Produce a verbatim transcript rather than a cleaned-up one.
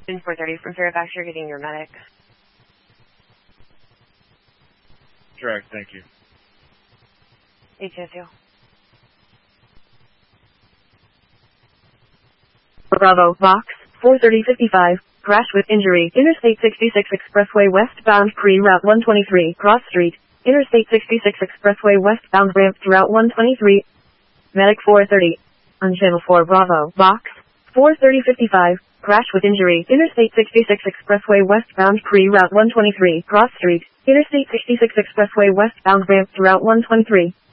In four thirty from Fairfax, you're getting your medic. Correct, thank you. A T S U. Bravo, Box, four thirty fifty-five, crash with injury, Interstate sixty-six Expressway westbound pre-route one twenty-three, cross street, Interstate sixty-six Expressway westbound ramp to route one twenty-three, medic four thirty, on channel four Bravo, Box, four thirty fifty-five, crash with injury, Interstate sixty-six Expressway westbound pre-route one twenty-three, cross street, Interstate sixty-six Expressway westbound ramp to route one twenty-three.